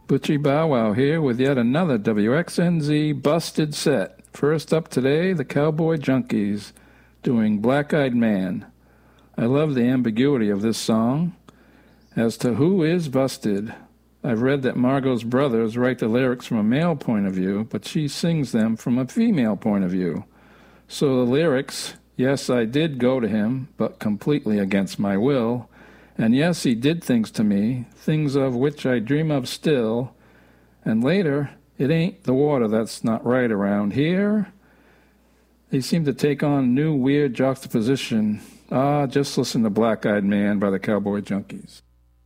Butchie Bow Wow here with yet another WXNZ Busted set. First up today, the Cowboy Junkies doing Black Eyed Man. I love the ambiguity of this song. As to who is busted, I've read that Margot's brothers write the lyrics from a male point of view, but she sings them from a female point of view. So the lyrics, yes, I did go to him, but completely against my will, and yes, he did things to me, things of which I dream of still, and later, it ain't the water that's not right around here. They seem to take on new weird juxtaposition. Just listen to Black Eyed Man by the Cowboy Junkies.